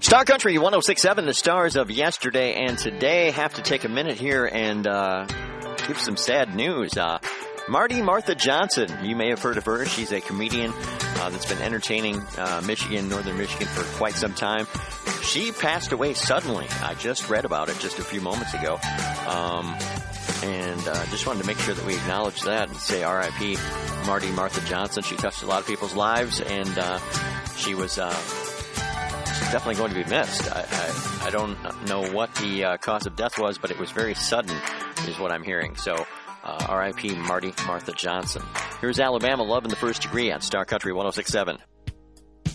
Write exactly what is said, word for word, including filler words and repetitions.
Star Country one oh six point seven, the stars of yesterday and today. Have to take a minute here and uh, give some sad news. Uh, Marty Martha Johnson, you may have heard of her. She's a comedian uh, that's been entertaining uh, Michigan, northern Michigan for quite some time. She passed away suddenly. I just read about it just a few moments ago. Um, and uh, just wanted to make sure that we acknowledge that and say R I P Marty Martha Johnson. She touched a lot of people's lives, and uh, she was... Uh, definitely going to be missed. I, I, I don't know what the uh, cause of death was, but it was very sudden is what I'm hearing. So uh, R I P Marty Martha Johnson. Here's Alabama Love in the First Degree on Star Country one oh six point seven.